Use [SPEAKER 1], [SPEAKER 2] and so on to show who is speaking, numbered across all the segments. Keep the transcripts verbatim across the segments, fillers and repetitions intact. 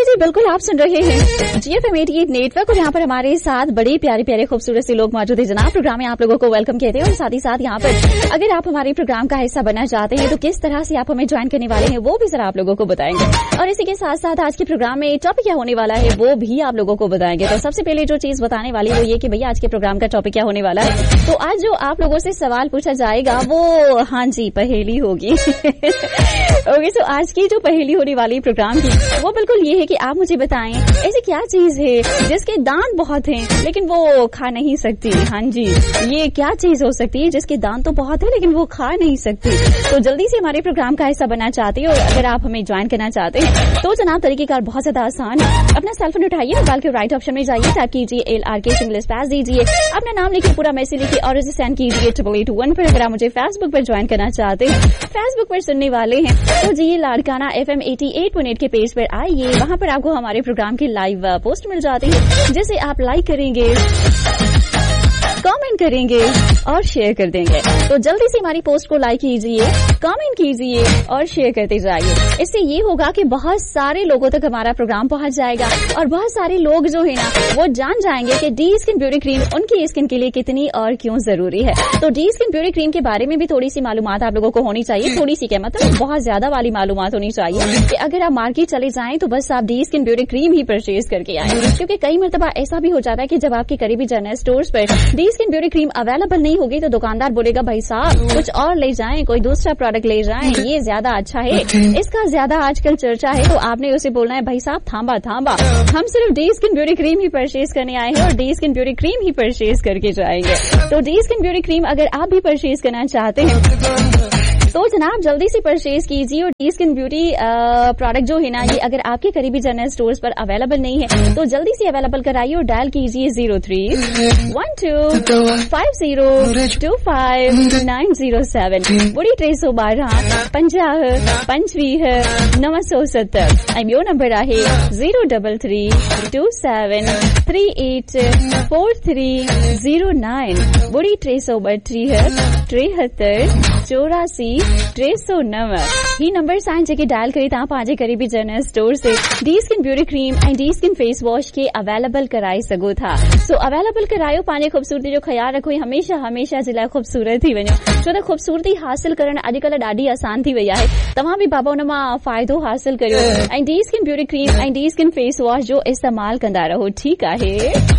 [SPEAKER 1] जी बिल्कुल, आप सुन रहे हैं जी एफ एम अठासी नेटवर्क और यहाँ पर हमारे साथ बड़े प्यारे प्यारे खूबसूरत से लोग मौजूद है। जनाब, प्रोग्राम में आप लोगों को वेलकम कहते हैं और साथ ही साथ यहाँ पर अगर आप हमारे प्रोग्राम का हिस्सा बनना चाहते हैं तो किस तरह से आप हमें ज्वाइन करने वाले हैं वो भी जरा आप लोगों को बताएंगे। और इसी के साथ साथ आज के प्रोग्राम में टॉपिक क्या होने वाला है वो भी आप लोगों को बताएंगे। तो सबसे पहले जो चीज बताने वाली वो ये कि भैया आज के प्रोग्राम का टॉपिक क्या होने वाला है। तो आज जो आप लोगों से सवाल पूछा जाएगा वो हाँ जी पहेली होगी। ओके, तो आज की जो पहेली होने वाली प्रोग्राम की वो बिल्कुल ये है कि आप मुझे बताएं ऐसी क्या चीज है जिसके दांत बहुत हैं लेकिन वो खा नहीं सकती। हाँ जी, ये क्या चीज हो सकती है जिसके दांत तो बहुत है लेकिन वो खा नहीं सकती। तो जल्दी से हमारे प्रोग्राम का हिस्सा बनना चाहते हो और अगर आप हमें ज्वाइन करना चाहते हैं तो जनाब तरीकेकार बहुत ज्यादा आसान है। अपना सेलफोन उठाइए, मोबाइल के राइट ऑप्शन में जाइए, टाइप कीजिए एल आर के सिंगल स्पेस दीजिए, अपना नाम लिखिए, पूरा मैसेज लिखिए और इसे सेंड कीजिए ट्रिपल एट वन पर। अगर आप मुझे फेसबुक पर ज्वाइन करना चाहते हैं, फेसबुक पर सुनने वाले हैं तो जी Larkana F M eighty eight point eight के पेज पर आइए। वहां पर आपको हमारे प्रोग्राम की लाइव पोस्ट मिल जाती है जिसे आप लाइक करेंगे, कमेंट करेंगे और शेयर कर देंगे। तो जल्दी से हमारी पोस्ट को लाइक कीजिए, कमेंट कीजिए और शेयर करते जाइए। इससे ये होगा कि बहुत सारे लोगों तक हमारा प्रोग्राम पहुंच जाएगा और बहुत सारे लोग जो है ना वो जान जाएंगे कि डी स्किन ब्यूटी क्रीम उनकी स्किन के लिए कितनी और क्यों जरूरी है। तो डी स्किन ब्यूटी क्रीम के बारे में भी थोड़ी सी मालूमात आप लोगों को होनी चाहिए। थोड़ी सी क्या मतलब बहुत ज्यादा वाली मालूमात होनी चाहिए कि अगर आप मार्केट चले जाएं तो बस आप डी स्किन ब्यूटी क्रीम ही परचेज करके आए। क्योंकि कई मरतबा ऐसा भी हो जाता है कि जब आपके करीबी जनरल स्टोर्स पर D skin beauty cream available नहीं होगी तो दुकानदार बोलेगा भाई साहब कुछ और ले जाएं, कोई दूसरा प्रोडक्ट ले जाएं, ये ज्यादा अच्छा है, इसका ज्यादा आजकल चर्चा है। तो आपने उसे बोलना है भाई साहब थांबा थांबा, हम सिर्फ डी स्किन ब्यूटी क्रीम ही परचेज करने आए हैं और डी स्किन ब्यूटी क्रीम ही परचेज करके जाएंगे। तो डी स्किन ब्यूटी क्रीम अगर आप भी परचेज करना चाहते हैं तो जनाब जल्दी से परचेज कीजिए। और डी स्किन ब्यूटी प्रोडक्ट जो है ना ये अगर आपके करीबी जनरल स्टोर्स पर अवेलेबल नहीं है तो जल्दी से अवेलेबल कराइए और डायल कीजिए zero three one two five zero to five nine zero seven बुढ़ी टे सौ बारह पंजाह पंचवीह नव सौ सत्तर ऐं ॿियो नंबर आहे zero double three to seven three eight four three zero nine बुढ़ी टे सौ ॿटीह टेहतरि चौरासी टे सौ नव। ही नंबर आहिनि जेके डायल करे तव्हां पंहिंजे करीबी जनरल स्टोर से डी स्किन ब्यूटी क्रीम ऐं डी स्किन फेस वॉश खे अवेलेबल कराए सघो था। सो अवेलेबल करायो, पंहिंजे ख़ूबसूरती जो ख्याल रखो, हमेशा हमेशा जे लाइ ख़ूबसूरत थी वञो। छो त ख़ूबसूरती हासिल करणु अॼुकल्ह ॾाढी आसान थी वई आहे। तव्हां बि बाबा उन मां फ़ाइदो हासिल करियो ऐं डी स्किन ब्यूटी क्रीम ऐं डी स्किन फेस वॉश जो इस्तेमाल कंदा रहो। ठीकु आहे?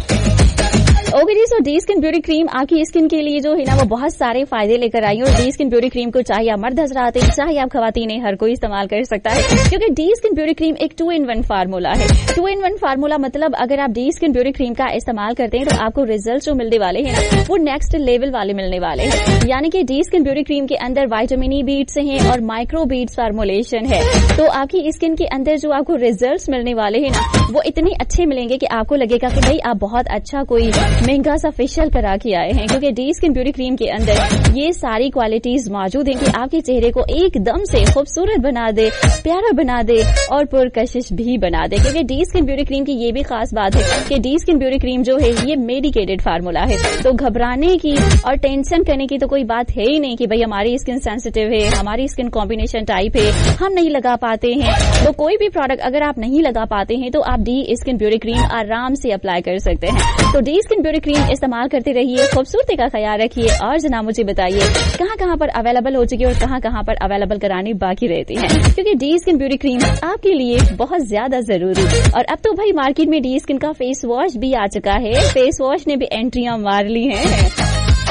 [SPEAKER 1] ओके जी, सो डी स्किन ब्यूटी क्रीम आपकी स्किन के लिए जो है ना वो बहुत सारे फायदे लेकर आई है। और डी स्किन ब्यूटी क्रीम को चाहे आप मर्द हजरात हैं चाहे आप खवातीन हैं, हर कोई इस्तेमाल कर सकता है क्योंकि डी स्किन ब्यूटी क्रीम एक टू इन वन फार्मूला है। टू इन वन फार्मूला मतलब अगर आप डी स्किन ब्यूटी क्रीम का इस्तेमाल करते हैं तो आपको रिजल्ट जो मिलने वाले हैं ना वो नेक्स्ट लेवल वाले मिलने वाले हैं। यानी कि डी स्किन ब्यूटी क्रीम के अंदर वाइटामिन ई बीट्स हैं और माइक्रो बीट्स फार्मुलेशन है। तो आपकी स्किन के अंदर जो आपको रिजल्ट मिलने वाले हैं ना वो इतने अच्छे मिलेंगे कि आपको लगेगा कि भाई आप बहुत अच्छा कोई महंगा सा फेशियल करा के आए हैं। क्योंकि डी स्किन ब्यूटी क्रीम के अंदर ये सारी क्वालिटीज मौजूद हैं कि आपके चेहरे को एकदम से खूबसूरत बना दे, प्यारा बना दे और पुरकशिश भी बना दे। क्योंकि डी स्किन ब्यूटी क्रीम की ये भी खास बात है कि डी स्किन ब्यूटी क्रीम जो है ये मेडिकेटेड फार्मूला है। तो घबराने की और टेंशन करने की तो कोई बात है ही नहीं कि भाई हमारी स्किन सेंसिटिव है, हमारी स्किन कॉम्बिनेशन टाइप है, हम नहीं लगा पाते हैं। तो कोई भी प्रोडक्ट अगर आप नहीं लगा पाते हैं तो आप डी स्किन ब्यूटी क्रीम आराम से अप्लाई कर सकते हैं। तो डी स्किन ब्यूटी क्रीम इस्तेमाल करते रहिए, खूबसूरती का ख्याल रखिए और जना मुझे बताइए कहाँ कहाँ पर अवेलेबल हो चुकी है और कहाँ कहाँ पर अवेलेबल करानी बाकी रहती है। क्योंकि डी स्किन ब्यूटी क्रीम आपके लिए बहुत ज्यादा जरूरी। और अब तो भाई मार्केट में डी स्किन का फेस वॉश भी आ चुका है, फेस वॉश ने भी एंट्रियां मार ली हैं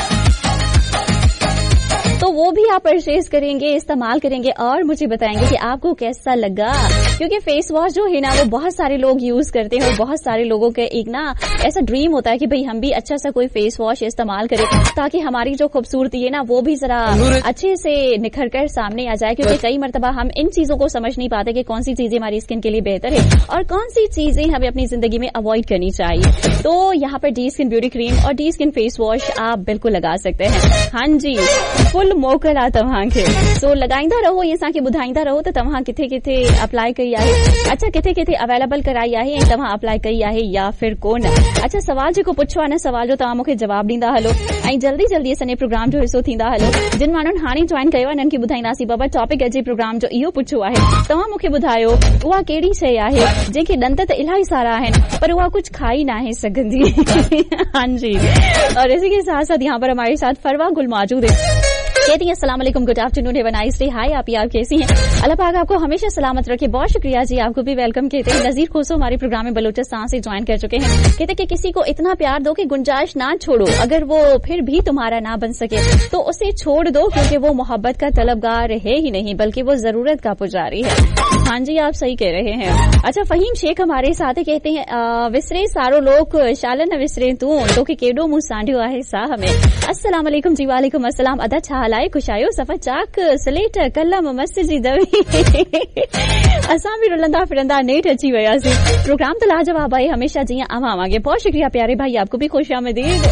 [SPEAKER 1] तो वो भी आप परचेज करेंगे, इस्तेमाल करेंगे और मुझे बताएंगे कि आपको कैसा लगा। क्योंकि फेस वॉश जो है ना वो बहुत सारे लोग यूज करते हैं और बहुत सारे लोगों के एक ना ऐसा ड्रीम होता है कि भाई हम भी अच्छा सा कोई फेस वॉश इस्तेमाल करें ताकि हमारी जो खूबसूरती है ना वो भी जरा अच्छे से निखर कर सामने आ जाए। क्योंकि कई मरतबा हम इन चीजों को समझ नहीं पाते कि कौन सी चीजें हमारी स्किन के लिए बेहतर है और कौन सी चीजें हमें अपनी जिंदगी में अवॉइड करनी चाहिए। तो यहाँ पर डी स्किन ब्यूटी क्रीम और डी स्किन फेस वॉश आप बिल्कुल लगा सकते हैं। हाँ जी, फुल मोकल आ तव्हां खे। सो लगाईंदा रहो, ये असांखे ॿुधाईंदा रहो त तव्हां किथे किथे अप्लाई कई आहे, अच्छा किथे किथे अवेलेबल कराई आहे ऐं तव्हां अप्लाई कई आहे या फिर कोन। अच्छा सवाल जेको पुछो आहे न, सवाल जो तव्हां मूंखे जवाब ॾींदा हलो ऐं जल्दी जल्दी असांजे प्रोग्राम जो हिसो थींदा हलो। जिन माण्हुनि हाणे जॉइन कयो आहे उन्हनि खे ॿुधाईंदासीं बाबा टॉपिक अॼु प्रोग्राम जो इहो पुछो आहे, तव्हां मूंखे ॿुधायो उहा कहिड़ी शइ आहे जंहिंखे ॾंद त इलाही सारा आहिनि पर उहा कुछ खाई ना है सकती। हाँ जी, और इसी के साथ साथ यहाँ पर हमारे साथ फरवा गुल मौजूद है। कहती हैं अस्सलाम वालेकुम, good afternoon, have a nice day. हाय आप आप कैसी हैं? अल्लाह पाक आपको हमेशा सलामत रखे। बहुत शुक्रिया जी, आपको भी वेलकम कहते हैं। नजीर खोसो हमारे प्रोग्राम में बलूचिस्तान से ज्वाइन कर चुके हैं। कहते कि किसी को इतना प्यार दो कि गुंजाइश ना छोड़ो, अगर वो फिर भी तुम्हारा ना बन सके तो उसे छोड़ दो, क्योंकि वो मोहब्बत का तलबगार है ही नहीं बल्कि वो जरूरत का पुजारी है। हाँ जी, आप सही कह रहे हैं। अच्छा फहीम शेख हमारे साथ कहते हैं विसरे सारो लोग शाल न विसरे तू तो के केडो मुंह सांडियो आहे सा हमें। अस्सलाम वालेकुम जी। वालेकुम अस्सलाम। अदा छा हाल आहे? खुशायो सफ़ा चाक स्लेट कलम मस्त जी दवी। असां भी रुलंदा फिरंदा नेठ अची वियासीं। प्रोग्राम तो लाजवाब आहे हमेशा जीअं अवां वांगे। बहुत शुक्रिया प्यारे भाई, आपको भी खुश आमदीद।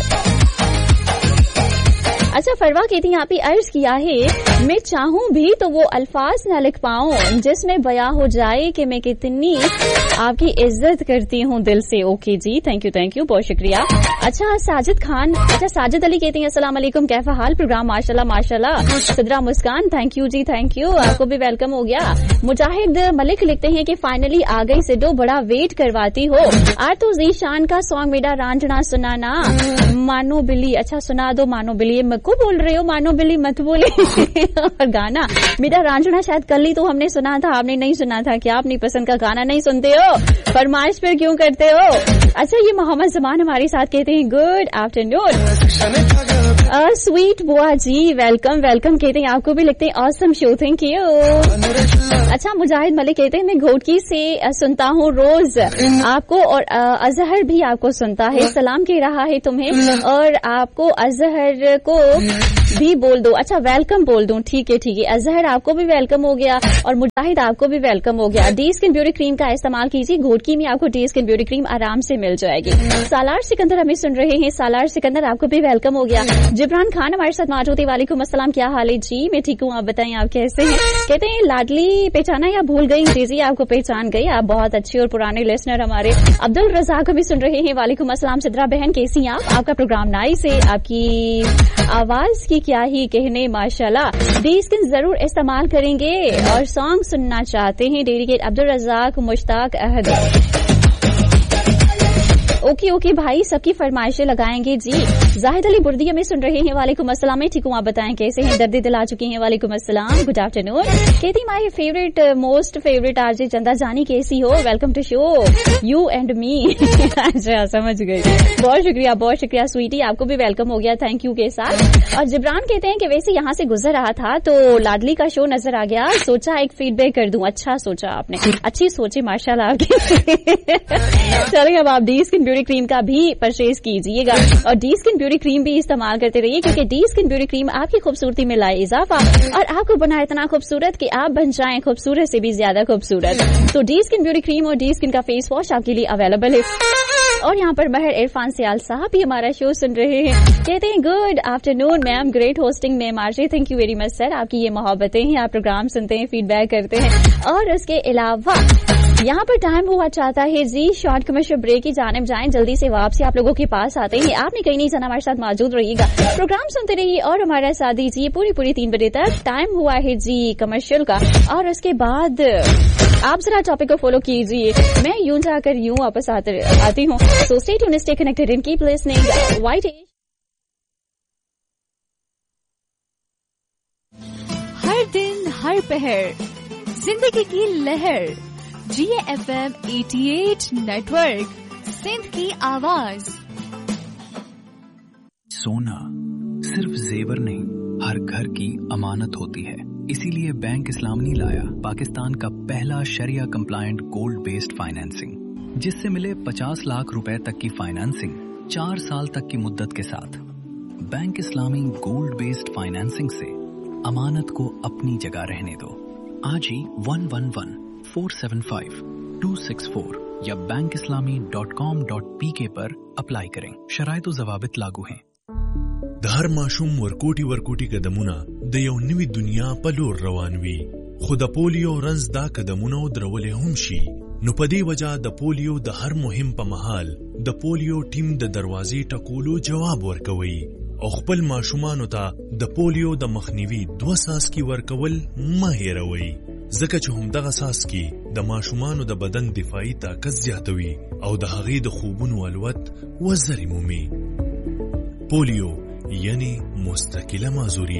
[SPEAKER 1] अच्छा फरवा कहती हैं, आप ही अर्ज किया है मैं चाहूं भी तो वो अल्फाज न लिख पाऊं जिसमें बयां हो जाए कि मैं कितनी आपकी इज्जत करती हूं दिल से। Okay ji, thank you thank you, बहुत शुक्रिया। अच्छा साजिद खान, अच्छा साजिद अली कहती हैं अस्सलाम वालेकुम, कैफा हाल? प्रोग्राम माशाल्लाह माशाल्लाह। सिद्रा मुस्कान, thank you ji thank you, आपको भी वेलकम हो गया। मुजाहिद मलिक लिखते हैं कि फाइनली आ गई सिडो, बड़ा वेट करवाती हो। आरतू जीशान का सॉन्ग मेरा रांझना सुनाना मानो बिल्ली। अच्छा सुना दो मानो बिल्ली, को बोल रहे हो? मानो बिल्ली मत बोले। और गाना मेरा रांझना शायद कल ही तो हमने सुना था, आपने नहीं सुना था क्या? अपनी पसंद का गाना नहीं सुनते हो, फरमाइश फिर क्यों करते हो? अच्छा ये मोहम्मद जमान हमारे साथ कहते हैं गुड आफ्टरनून। स्वीट बुआ जी वेलकम वेलकम कहते हैं, आपको भी लिखते हैं ऑसम शो, थैंक यू। अच्छा मुजाहिद मलिक कहते हैं मैं घोटकी से सुनता हूँ रोज आपको, और अजहर भी आपको सुनता है, सलाम कह रहा है तुम्हें और आपको अजहर को भी बोल दो। अच्छा वेलकम बोल दूं, ठीक है ठीक है। अजहर आपको भी वेलकम हो गया और मुजाहिद आपको भी वेलकम हो गया। डी स्किन ब्यूटी क्रीम का इस्तेमाल कीजिए, घोटकी में आपको डी स्किन ब्यूटी क्रीम आराम से मिल जाएगी। सालार सिकंदर हमें सुन रहे हैं, सालार सिकंदर आपको भी वेलकम हो गया। जिब्रान खान हमारे साथ मौजूद है, वालेकुम अस्सलाम, क्या हाल है जी? मैं ठीक हूँ, आप बताएं आप कैसे हैं? कहते हैं लाडली पहचाना या भूल गई? जी जी आपको पहचान गई, आप बहुत अच्छे और पुराने लिसनर हमारे। अब्दुल रजाक हमें सुन रहे हैं, वालेकुम अस्सलाम। सिद्रा बहन कैसी हैं आप? आपका प्रोग्राम नाइस है, आपकी आवाज की क्या ही कहने माशाल्लाह। डी स्किन जरूर इस्तेमाल करेंगे और सॉन्ग सुनना चाहते हैं। डेडिकेट अब्दुल रजाक मुश्ताक अहद। ओके ओके भाई, सबकी फरमाइशें लगाएंगे जी। जाहिद अली बुर्दी हमें सुन रहे हैं, वालेकुम अस्सलाम, मैं ठीक हूँ, आप बताएं कैसे हैं? दर्द दिल आ चुकी हैं, वालेकुम अस्सलाम, गुड आफ्टरनून। कहती my favourite most favourite RJ चंदा जानी कैसी हो? Welcome to show you and me. अच्छा समझ गई, बहुत शुक्रिया बहुत शुक्रिया स्वीटी, आपको भी वेलकम हो गया थैंक यू के साथ। और जिब्रान कहते हैं कि वैसे यहाँ से गुजर रहा था तो लाडली का शो नजर आ गया, सोचा एक फीडबैक कर दूं। अच्छा सोचा आपने, अच्छी सोची माशाल्लाह आपकी। चलिए अब आप डी स्किन ब्यूटी क्रीम का भी परचेज कीजिएगा और डी स्किन ब्यूटी क्रीम भी इस्तेमाल करते रहिए, क्योंकि डी स्किन ब्यूटी क्रीम आपकी खूबसूरती में लाए इजाफा और आपको बनाए इतना खूबसूरत कि आप बन जाएं खूबसूरत से भी ज्यादा खूबसूरत। तो डी स्किन ब्यूटी क्रीम और डी स्किन का फेस वॉश आपके लिए अवेलेबल है। और यहाँ पर महर इरफान सियाल साहब भी हमारा शो सुन रहे हैं, कहते हैं good afternoon ma'am, great hosting ma'am RJ, thank you very much sir. आपकी ये मोहब्बतें हैं, आप प्रोग्राम सुनते हैं, फीडबैक करते हैं। और उसके अलावा यहाँ पर टाइम हुआ चाहता है जी शॉर्ट कमर्शियल ब्रेक की जानिब जाएं, जल्दी से वापसी आप लोगों के पास आते हैं। आपने कहीं नहीं जाना, हमारे साथ मौजूद रहिएगा, प्रोग्राम सुनते रहिए और हमारा साथ दीजिए पूरी पूरी तीन बजे तक। टाइम हुआ है जी कमर्शियल का और उसके बाद आप जरा टॉपिक को फॉलो कीजिए, मैं यूं जाकर यूं वापस आती हूँ। So stay tuned, stay connected and keep listening white as.
[SPEAKER 2] हर दिन हर पहर जिंदगी की लहर, जी एफ एम अठासी नेटवर्क, सिंध की आवाज।
[SPEAKER 3] सोना सिर्फ जेवर नहीं, हर घर की अमानत होती है। इसीलिए बैंक इस्लामी लाया पाकिस्तान का पहला शरिया कंप्लायंट गोल्ड बेस्ड फाइनेंसिंग, जिससे मिले पचास लाख रुपए तक की फाइनेंसिंग चार साल तक की मुद्दत के साथ। बैंक इस्लामी गोल्ड बेस्ड फाइनेंसिंग से अमानत को अपनी जगह रहने दो। आज ही one one one four seven five to six four या बैंक इस्लामी डॉट कॉम डॉट पी के पर अप्लाई करें। शराइत व ज़वाबित लागू हैं।
[SPEAKER 4] د هر ماشوم ورکوټي ورکوټي قدمونه د یو نوي دنیا په لور روان وي، خو د پولیو رنځ دا قدمونه درولې هم شي. نو په دې وجه د پولیو د هر مهم په مهال د پولیو ټیم د دروازې ټکولو جواب ورکوي او خپل ماشومانو ته د پولیو د مخنیوي دوه څاڅکي ورکول مه هېروئ، ځکه چې همدغه څاڅکي د ماشومانو د بدن دفاعي طاقت زیاتوي او د هغې د خوبونو الوت وزرې مومي. پولیو یعنی مستقله معذوري.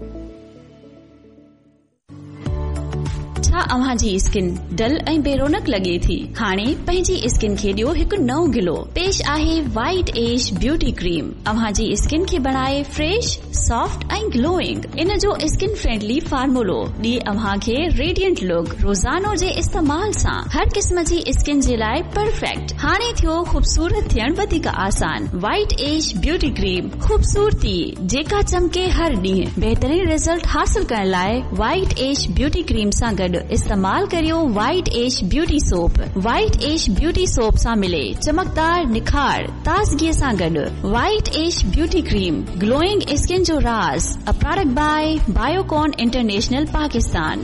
[SPEAKER 1] छा अव्हां जी स्किन डल ऐं बेरोनक लॻे थी? हाणे पंहिंजी स्किन खे ॾियो हिकु नओं गिलो. पेश आहे वाइट एज ब्यूटी क्रीम. अव्हां जी स्किन खे बणाए फ्रेश, सॉफ्ट ऐं ग्लोइंग. इन जो स्किन फ्रेंडली फार्मूलो ॾिए अव्हां खे रेडियंट लुक. रोज़ानो जे इस्तेमाल सां हर क़िस्म जी स्किन जे लाइ परफेक्ट. हाणे थियो ख़ूबसूरत थियण वधीक आसान. वाइट एज ब्यूटी क्रीम, ख़ूबसूरती जेका चमके हर ॾींहुं. बहितरीन रिज़ल्ट हासिल करण लाइ वाइट एज ब्यूटी क्रीम सां गॾु इस्तेमाल करियो white as beauty soap. White as beauty soap सां मिले चमकदार निखार ताज़गीअ सां गॾु. White as beauty cream, glowing skin जो राज. A product bye Biocon international Pakistan.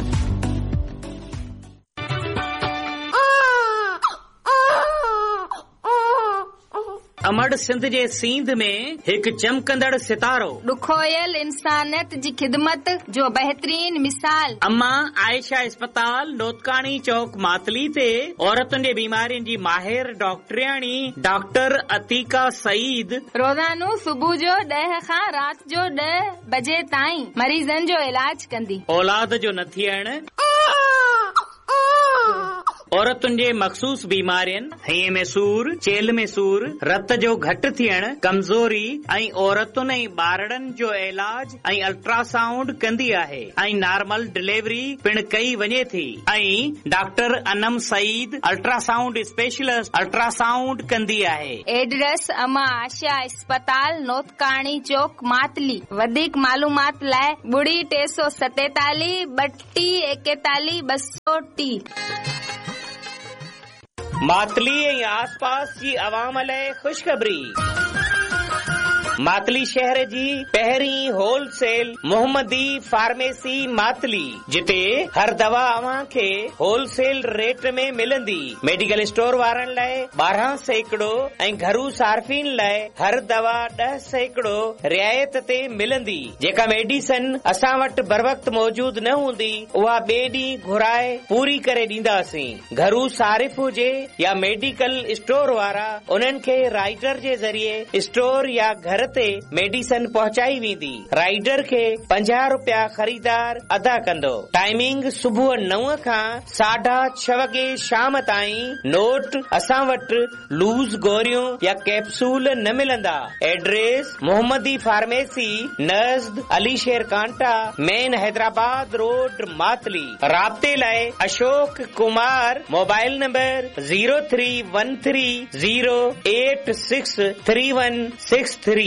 [SPEAKER 5] अमड़ Sindh जे सींध में हिकु चमकंदड़ सितारो,
[SPEAKER 6] ॾुखोयल इंसानियत जी ख़िदमत जो बहितरीन मिसाल.
[SPEAKER 5] अम्मा आयशा अस्पताल नोतकानी चौक मातली ते औरतुनि जे बीमारियुनि जी माहिर डॉक्टरियाणी डॉक्टर अतीका सईद
[SPEAKER 6] रोज़ानो सुबुह जो ॾह खां राति जो ॾह बजे ताईं मरीज़नि जो इलाज कंदी.
[SPEAKER 5] औलाद जो न थियण, औरतुनि जे मखसूस बीमारियुनि, हईअ में सूर, चेल में सूर, रत जो घटि थियण, कमज़ोरी ऐं औरतुनि ऐं ॿारड़नि जो इलाज ऐं अल्ट्रासाउंड कंदी आहे ऐं नॉर्मल डिलीवरी पिण कई वञे थी. ऐं doctor Anam Saeed ultrasound specialist ultrasound कंदी आहे.
[SPEAKER 6] एड्रेस अमा आशा अस्पताल नोतकानी चौक मातली. वधीक मालूमात लाइ ॿुड़ी टे सौ सतेतालीह ॿटीह एकतालीह ॿ सौ टी.
[SPEAKER 5] मातली ऐं आसपास जी अवाम लाइ ख़ुशख़बरी. मातली शहर जी पहिरीं होलसेल मोहम्मदी फार्मेसी मातली, जिते हर दवा अव्हां खे होलसेल रेट में मिलंदी. मेडिकल स्टोर वारनि लाइ ॿारहं सैकड़ो ऐं घरू सार्फिन लाइ हर दवा ॾह सैकड़ो रियायत ते मिलंदी. जेका मेडिसन असां वटि बर वक्त मौजूद न हूंदी उहा ॿिए ॾींहुं घुराए पूरी करे ॾींदासीं. घरू सारिफ हुजे या मेडिकल स्टोर वारा उन्हनि खे राइडर जे ज़रिए स्टोर या घर ते मेडिसन पहुचाई वेंदी. राइडर खे पंजाह रुपया ख़रीदार अदा कंदो. टाइमिंग सुबुह नव खां साढा छह वगे शाम ताईं. नोट असां वटि लूज़ गोरियूं या कैप्सूल न मिलंदा. एड्रेस मोहम्मदी फार्मेसी नज़द अली शेर कांटा मेन हैदराबाद रोड मातली. राब्ते लाइ Ashok Kumar. Mobile number zero three one three zero eight six three one six three.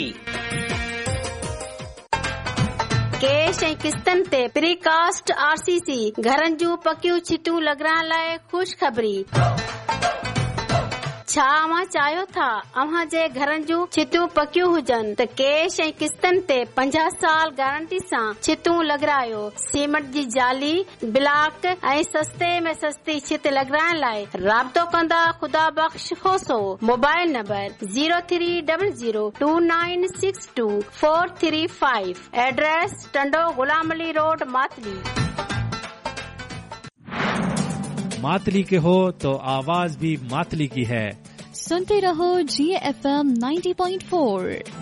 [SPEAKER 7] Cash ऐं किस्तनि ते प्रीकास्ट आरसीसी घरनि जूं पकियूं छिटियूं लॻाइण लाइ ख़ुशख़बरी. छा अव्हां चाहियो था अव्हां जे घरनि जूं छितियूं पकियूं हुजनि त कैश ऐं किस्तनि ते पंजाह साल गारंटी सां छितियूं लॻारायो. सीमेंट जी जाली, ब्लॉक ऐं सस्ते में सस्ती छित लॻाइण लाइ राब्तो कंदा ख़ुदा बख़्श खोसो. Mobile number zero three double zero two nine six to four three five. Address Tando Ghulam Ali road Matali.
[SPEAKER 8] Matali के हो तो आवाज भी मातली की है.
[SPEAKER 2] सुनते रहो जी F M ninety point four.